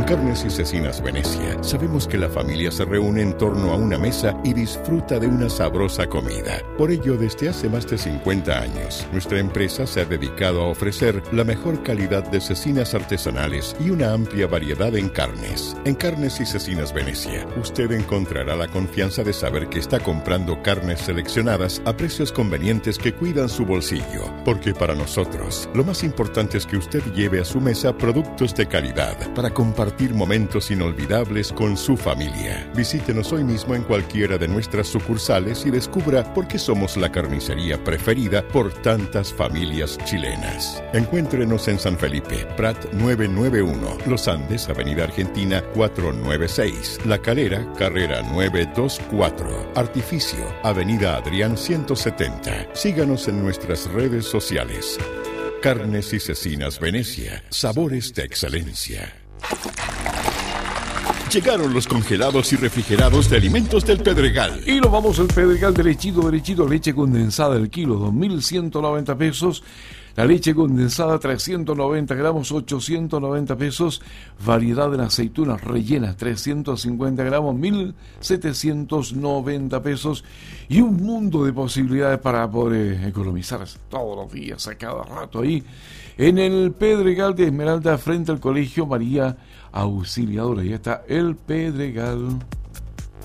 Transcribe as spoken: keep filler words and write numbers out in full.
En Carnes y Cecinas Venecia sabemos que la familia se reúne en torno a una mesa y disfruta de una sabrosa comida. Por ello, desde hace más de cincuenta años, nuestra empresa se ha dedicado a ofrecer la mejor calidad de cecinas artesanales y una amplia variedad en carnes. En Carnes y Cecinas Venecia, usted encontrará la confianza de saber que está comprando carnes seleccionadas a precios convenientes que cuidan su bolsillo. Porque para nosotros, lo más importante es que usted lleve a su mesa productos de calidad para compartir Compartir momentos inolvidables con su familia. Visítenos hoy mismo en cualquiera de nuestras sucursales y descubra por qué somos la carnicería preferida por tantas familias chilenas. Encuéntrenos en San Felipe, Prat novecientos noventa y uno, Los Andes, Avenida Argentina cuatrocientos noventa y seis, La Calera, Carrera novecientos veinticuatro, Artificio, Avenida Adrián ciento setenta. Síganos en nuestras redes sociales. Carnes y Cecinas Venecia, sabores de excelencia. Llegaron los congelados y refrigerados de alimentos del Pedregal. Y nos vamos al Pedregal, derechito, derechito, leche condensada el kilo, dos mil ciento noventa pesos. La leche condensada, trescientos noventa gramos, ochocientos noventa pesos. Variedad de aceitunas rellenas, trescientos cincuenta gramos, mil setecientos noventa pesos. Y un mundo de posibilidades para poder economizar todos los días, a cada rato ahí. En el Pedregal de Esmeralda, frente al Colegio María Auxiliadora. Ya está el Pedregal.